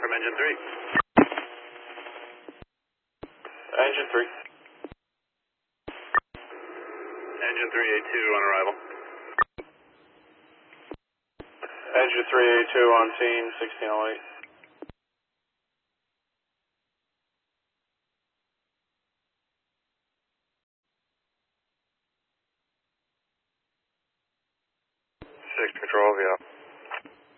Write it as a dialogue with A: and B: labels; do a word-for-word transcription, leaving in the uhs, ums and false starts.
A: from engine three.
B: Engine three.
A: Engine three A two on arrival.
B: Engine three A two on scene, sixteen oh eight.
A: Six control, yeah.